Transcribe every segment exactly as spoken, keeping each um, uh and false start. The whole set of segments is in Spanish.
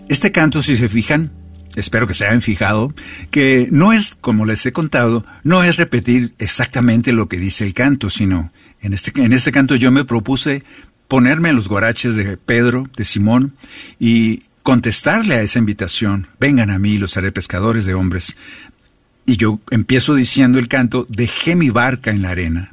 Este canto, si se fijan, espero que se hayan fijado, que no es, como les he contado, no es repetir exactamente lo que dice el canto, sino en este, en este canto yo me propuse ponerme en los guaraches de Pedro, de Simón, y contestarle a esa invitación: vengan a mí, los haré pescadores de hombres. Y yo empiezo diciendo el canto: dejé mi barca en la arena.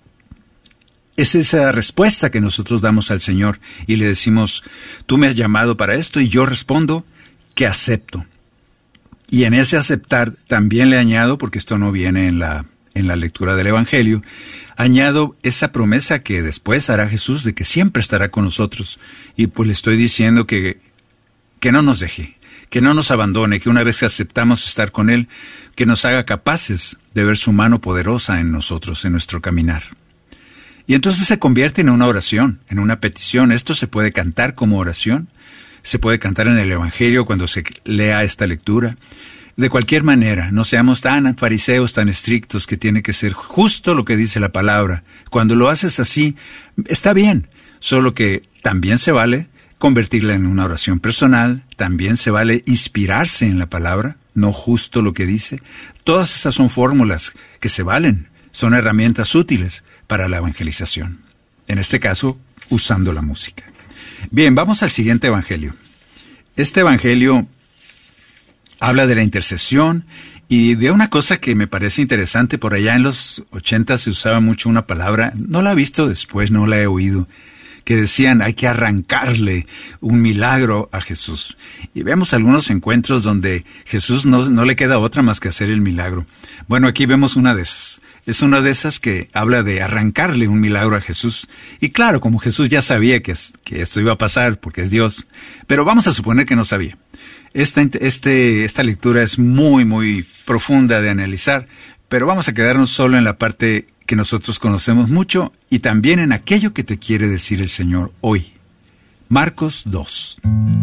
Es esa respuesta que nosotros damos al Señor y le decimos: tú me has llamado para esto, y yo respondo que acepto. Y en ese aceptar también le añado, porque esto no viene en la, en la lectura del Evangelio, añado esa promesa que después hará Jesús de que siempre estará con nosotros. Y pues le estoy diciendo que, que no nos deje, que no nos abandone, que una vez que aceptamos estar con Él, que nos haga capaces de ver su mano poderosa en nosotros, en nuestro caminar. Y entonces se convierte en una oración, en una petición. Esto se puede cantar como oración, se puede cantar en el Evangelio cuando se lea esta lectura. De cualquier manera, no seamos tan fariseos, tan estrictos, que tiene que ser justo lo que dice la palabra. Cuando lo haces así, está bien, solo que también se vale convertirla en una oración personal, también se vale inspirarse en la palabra, no justo lo que dice. Todas esas son fórmulas que se valen, son herramientas útiles para la evangelización. En este caso, usando la música. Bien, vamos al siguiente evangelio. Este evangelio habla de la intercesión y de una cosa que me parece interesante. Por allá en los ochenta se usaba mucho una palabra, no la he visto después, no la he oído, que decían: hay que arrancarle un milagro a Jesús. Y vemos algunos encuentros donde Jesús no, no le queda otra más que hacer el milagro. Bueno, aquí vemos una de esas. Es una de esas que habla de arrancarle un milagro a Jesús. Y claro, como Jesús ya sabía que, que esto iba a pasar porque es Dios, pero vamos a suponer que no sabía. Esta, este, esta lectura es muy, muy profunda de analizar, pero vamos a quedarnos solo en la parte que nosotros conocemos mucho y también en aquello que te quiere decir el Señor hoy. Marcos dos.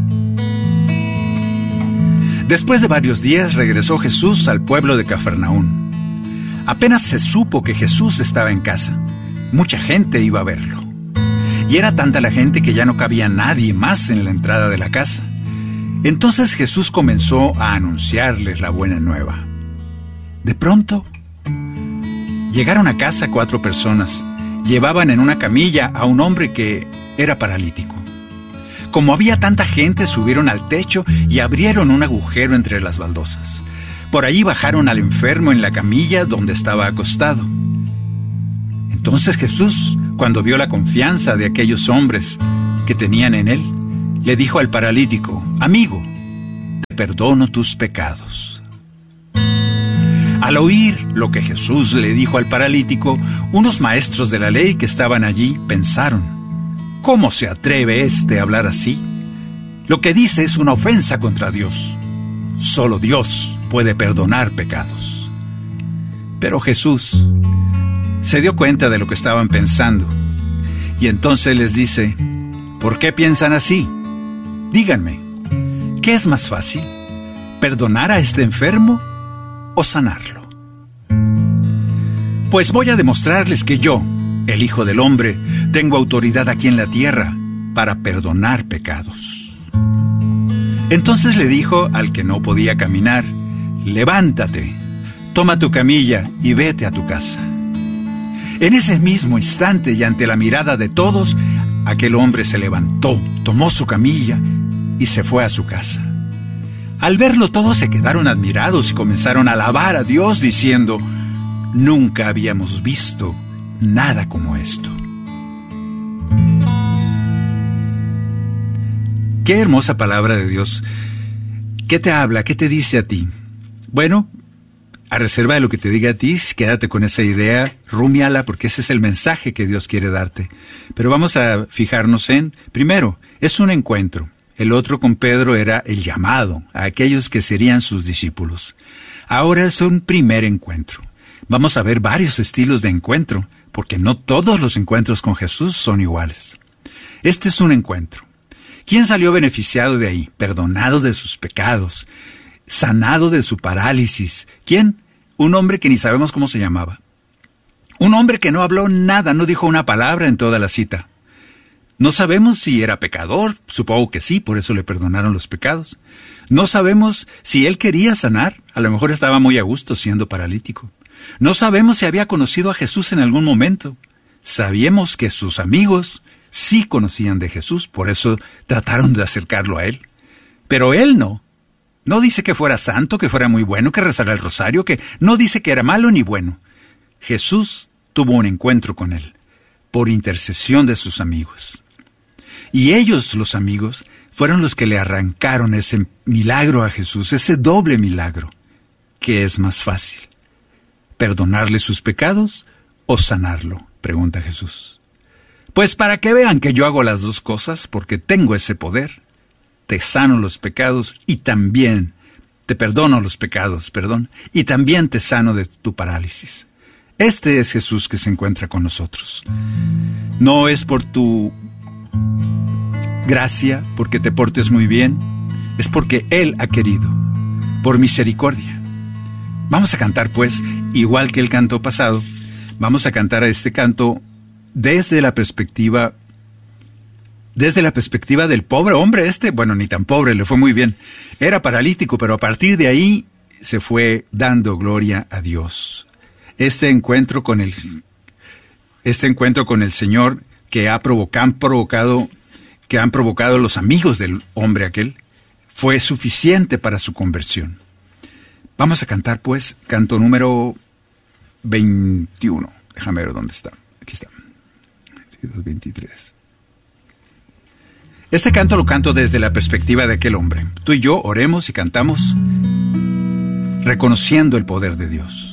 Después de varios días regresó Jesús al pueblo de Cafarnaún. Apenas se supo que Jesús estaba en casa, mucha gente iba a verlo. Y era tanta la gente que ya no cabía nadie más en la entrada de la casa. Entonces Jesús comenzó a anunciarles la buena nueva. De pronto, llegaron a casa cuatro personas. Llevaban en una camilla a un hombre que era paralítico. Como había tanta gente, subieron al techo y abrieron un agujero entre las baldosas. Por allí bajaron al enfermo en la camilla donde estaba acostado. Entonces Jesús, cuando vio la confianza de aquellos hombres que tenían en él, le dijo al paralítico: amigo, te perdono tus pecados. Al oír lo que Jesús le dijo al paralítico, unos maestros de la ley que estaban allí pensaron: ¿cómo se atreve éste a hablar así? Lo que dice es una ofensa contra Dios. Solo Dios puede perdonar pecados. Pero Jesús se dio cuenta de lo que estaban pensando, y entonces les dice: ¿por qué piensan así? Díganme, ¿qué es más fácil? ¿Perdonar a este enfermo o sanarlo? Pues voy a demostrarles que yo, el Hijo del Hombre, tengo autoridad aquí en la tierra para perdonar pecados. Entonces le dijo al que no podía caminar: levántate, toma tu camilla y vete a tu casa. En ese mismo instante y ante la mirada de todos, aquel hombre se levantó, tomó su camilla y se fue a su casa. Al verlo todos se quedaron admirados y comenzaron a alabar a Dios diciendo: nunca habíamos visto nada como esto. Qué hermosa palabra de Dios. ¿Qué te habla? ¿Qué te dice a ti? Bueno, a reserva de lo que te diga a ti, quédate con esa idea, rumiala, porque ese es el mensaje que Dios quiere darte. Pero vamos a fijarnos en, primero, es un encuentro. El otro con Pedro era el llamado a aquellos que serían sus discípulos. Ahora es un primer encuentro. Vamos a ver varios estilos de encuentro, porque no todos los encuentros con Jesús son iguales. Este es un encuentro. ¿Quién salió beneficiado de ahí? Perdonado de sus pecados, sanado de su parálisis. ¿Quién? Un hombre que ni sabemos cómo se llamaba. Un hombre que no habló nada, no dijo una palabra en toda la cita. No sabemos si era pecador, supongo que sí, por eso le perdonaron los pecados. No sabemos si él quería sanar, a lo mejor estaba muy a gusto siendo paralítico. No sabemos si había conocido a Jesús en algún momento. Sabíamos que sus amigos sí conocían de Jesús, por eso trataron de acercarlo a él. Pero él no. No dice que fuera santo, que fuera muy bueno, que rezara el rosario, que no dice que era malo ni bueno. Jesús tuvo un encuentro con él, por intercesión de sus amigos. Y ellos, los amigos, fueron los que le arrancaron ese milagro a Jesús, ese doble milagro. ¿Qué es más fácil? ¿Perdonarle sus pecados o sanarlo?, pregunta Jesús. Pues para que vean que yo hago las dos cosas, porque tengo ese poder, te sano los pecados y también te perdono los pecados, perdón, y también te sano de tu parálisis. Este es Jesús que se encuentra con nosotros. No es por tu gracia, porque te portes muy bien, es porque Él ha querido, por misericordia. Vamos a cantar, pues, igual que el canto pasado, vamos a cantar a este canto desde la perspectiva, desde la perspectiva del pobre hombre este, bueno, ni tan pobre, le fue muy bien. Era paralítico, pero a partir de ahí se fue dando gloria a Dios. Este encuentro con el, este encuentro con el Señor que ha provocado, han provocado, que han provocado los amigos del hombre aquel, fue suficiente para su conversión. Vamos a cantar, pues, canto número veintiuno. Déjame ver dónde está. Aquí está. veintitrés. Este canto lo canto desde la perspectiva de aquel hombre. Tú y yo oremos y cantamos reconociendo el poder de Dios.